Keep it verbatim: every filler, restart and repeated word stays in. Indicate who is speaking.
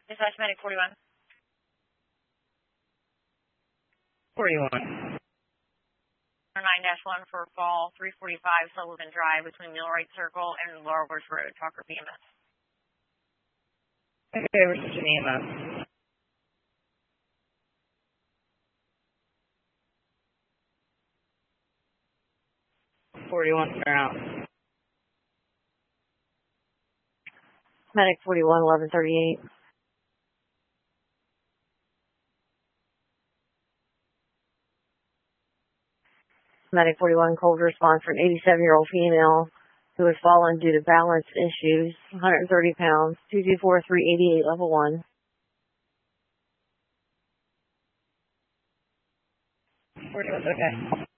Speaker 1: Dispatch medic forty-one.
Speaker 2: forty-one.
Speaker 1: nine dash one for fall three forty-five Sullivan Drive between Millwright Circle and Laurel Bush Road, Talker B M S.
Speaker 2: Okay, reception E M S. forty-one, clear out.
Speaker 3: Medic forty-one, eleven thirty-eight. Medic forty-one, cold response for an eighty-seven-year-old female who has fallen due to balance issues, one hundred thirty pounds, two two four, three eighty-eight, level one.
Speaker 2: forty-one, okay.